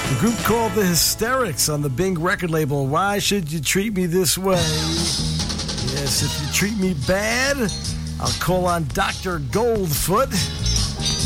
The group called The Hysterics on the Bing record label. Why should you treat me this way? Yes, if you treat me bad, I'll call on Dr. Goldfoot.